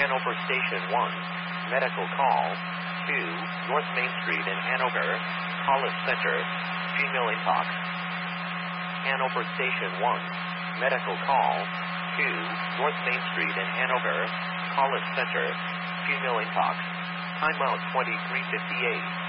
Hanover Station 1, medical call. 2, North Main Street in Hanover, Hollis Center, female intox. Hanover Station 1, medical call. 2, North Main Street in Hanover, Hollis Center, female intox. Timeout 2358.